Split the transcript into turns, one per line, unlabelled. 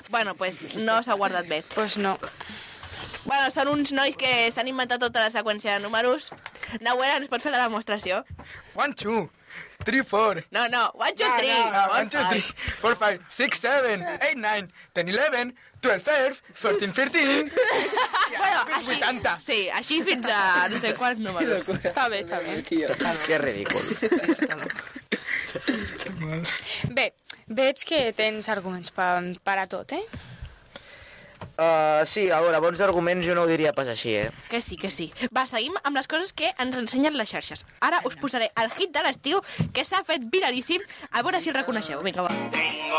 Bueno, pues no s'ha guardat bé.
Pues no.
Bueno, són uns nois que s'han inventat tota la seqüència de números. Nauera, ens pots fer la demostració?
1, 2, 3, 4.
No, 1, 2, 3.
1, 2, 3, 4, 5, 6, 7, 8, 9, 10, 11, 12, 13, 13.
Bueno,
fins 80.
Sí, així fins a no sé quants números.
Està bé, està bé.
Que ridícul.
Bé, veig que tens arguments per a tot, eh?
Sí, a veure, bons arguments jo no ho diria pas així,
Que sí, que sí. Va, seguim amb les coses que ens ensenyen les xarxes. Ara us posaré el hit de l'estiu que s'ha fet viralíssim. A veure si el reconeixeu. Vinga, va.